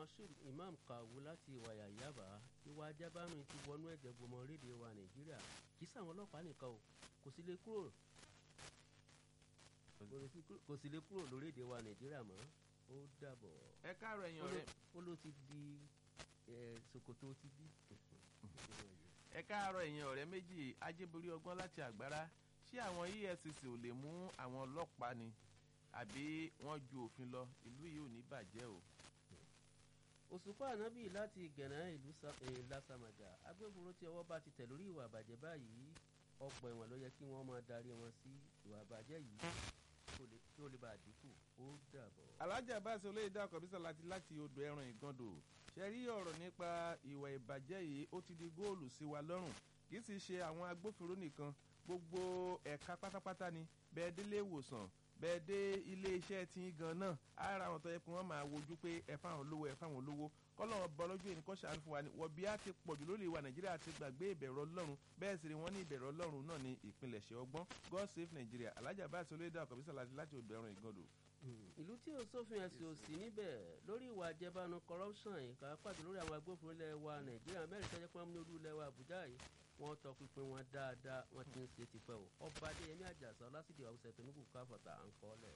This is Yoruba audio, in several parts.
Mashood Imam Kawu láti ìwàyà Yaba ìwà ajábánu ti wọnú ẹ̀jẹ̀ gbọmọ orílẹ̀ wa Nàìjíríà kì í sàwọn ọlọ́pàá nìkan o kò sì lè kúrò lórílẹ̀ wa Nàìjíríà mọ́ ó dàbọ̀. ẹ káàárọ̀ ẹ̀yin ọ̀rẹ́. ó ló ti di ṣòkòtò ti bí. ẹ káàárọ̀ ẹ̀yin ọ̀rẹ́ méjì ajéborí ọgbọ́n láti àgbára ṣé àwọn EFCC ò lè mú àwọn ọlọ́pàá ni àbí wọ́n ju òfin lọ ìlú yìí ò ní bàjẹ́ o. Òṣùpá Ànábì láti Gànà ìlú Lásàmàjà agbófinró tí ọwọ́ bá ti tẹ̀ lórí ìwà àbàjẹ́ báyìí ọgbà ẹ̀wọ̀n ló yẹ kí wọ́n máa darí wọn sí ìwà àbàjẹ́ yìí kí ó lè bá a dínkù ó dàbọ̀. Alájà Báṣe olóyèdè àkọ́bísà láti odò ẹran ìgàndò ṣe rí ọ̀rọ̀ nípa ìwà ìbàjẹ́ yìí ó ti di góòlù sí wa lọ́rùn kì í sì ṣe àwọn agbófinró nìkan gbogbo ẹ̀ka pátápátá ni bẹ́ẹ̀ délé ìwòsàn bẹ́ẹ̀ dé ilé iṣẹ́ tí gan náà ara àwọn tó yẹ kí wọ́n máa wojú pé ẹ fáwọn olówó kọ́lọ́run bọ́ lójú ẹni kọ́ ṣàánú fún wa ni wọ̀bí á ti pọ̀jù lórí ìwà Nàìjíríà ti gbàgbé ìbẹ̀rù Ọlọ́run bẹ́ẹ̀ sì ni wọ́n ní ìbẹ̀rù Ọlọ́run náà ní ìpilẹ̀ṣẹ̀ ọgbọ́n God save Nigeria Alájà Báṣe olóyèdè àkọ́bísà láti odò ẹran ìgàndò. Ìlú tí ò sófin ẹ̀sìn ò sí níbẹ̀ lórí ìwà àjẹbánu corruption ìka pàtó lórí àwọn agbófinró ilẹ̀ wa Nàìjíríà mẹ́rin tó jẹ́ pé wọ́n mú olú ilẹ̀ wa Àbújá yìí wọ́n tọpinpin wọn dáadáa wọ́n ti ń ṣe tipẹ́ o ọba Adéyẹmí Àjàsà Ọlásìdì àwùsẹ̀ tó ní kù káfọ̀tà à ń kọ́ lẹ̀.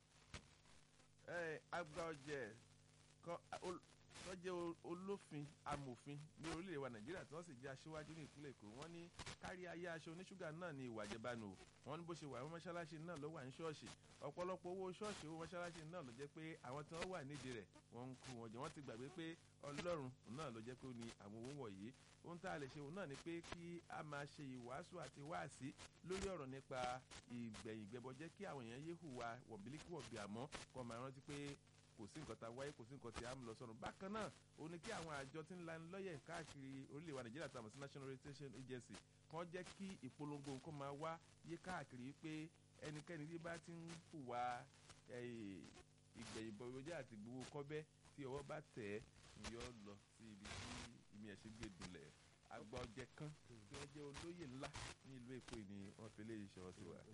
Àgbà ọ̀jẹ̀ tó jẹ́ olófin amòfin ní orílẹ̀-èdè wa Nàìjíríà tí wọ́n sì jẹ́ aṣíwájú ní ìpínlẹ̀ Èkó wọ́n ní kárí ayé aṣọ oníṣúgà náà ní ìwà àjẹbánu wọ́n ní bó ṣe wà ní mọ́ṣáláṣí náà ló wà ní ṣọ́ọ̀ṣì ọ̀pọ̀lọpọ̀ owó ṣọ́ọ̀ṣì owó mọ́ṣáláṣí náà ló jẹ́ pé àwọn tí wọ́n wà nídìí rẹ̀ wọ́n ń kú wọn jẹ wọ́n ti gbàgbé pé Ọlọ́run náà ló jẹ́ pé ó ní àwọn owó wọ̀nyí ohun tá a lè ṣe òun náà ni pé kí a máa ṣe ìwàásù àti wáàsí lórí ọ̀rọ̀ nípa ìgbẹ̀yìn gbẹbọ jẹ́ kí àwọn èèyàn yé hùwà wọ̀bílíkì wọ̀bì àmọ́ kó máa rántí pé kò sí nǹkan tá a wáyé kò sí nǹkan tí a ń lọ sọ́run bákan náà ó ní kí àwọn àjọ tí ń lani lọ́yẹ̀ káàkiri orílẹ̀-èdè wa Nàìjíríà tàbí sí National Orientation Agency kan jẹ́ kí ìpolongo nǹkan máa wá yé káàkiri pé ẹnikẹ́ni tí bá ti ń hùwà ìgbẹ̀yìn bọ̀wọ̀jẹ́ àti gbowó kọ́bẹ́ tí ọwọ́ bá tẹ̀ ẹ́ yọ lọ sí ibi tí ìmì ẹ̀ṣẹ̀ gbé dùnlẹ̀ àgbà ọ̀jẹ̀ kan tí wọ́n jẹ́ olóyè ńlá ní ìlú Èkó ni wọ́n fi léyìí ṣọwọ́ sí wa.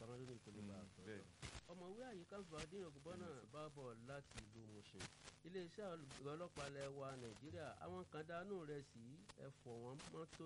Ọ̀mọ̀wé Àyíká Fàdín Ògúnbọ́nà bá bọ̀ láti ìlú Mùṣin iléeṣẹ́ ọlọ́pàá ilẹ̀ wa Nàìjíríà àwọn kan dánú rẹ̀ sí ẹ̀fọ́ wọn mọ́tò